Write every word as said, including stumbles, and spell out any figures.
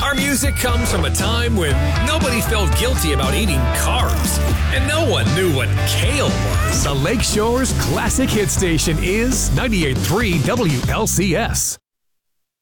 Our music comes from a time when nobody felt guilty about eating carbs, and no one knew what kale was. The Lakeshore's classic hit station is ninety-eight point three W L C S.